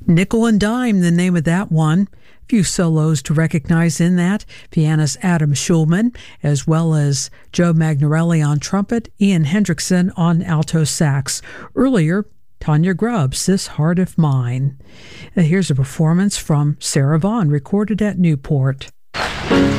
Nickel and Dime, the name of that one. Few solos to recognize in that. Pianist Adam Schulman, as well as Joe Magnarelli on trumpet, Ian Hendrickson on alto sax. Earlier, Tanya Grubbs, This Heart of Mine. Here's a performance from Sarah Vaughan, recorded at Newport.